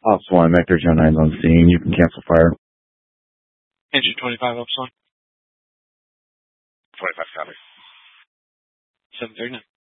Ops 1, Vector Joe 9's on scene. You can cancel fire. Engine 25, Ops 1. 25 copy. 739.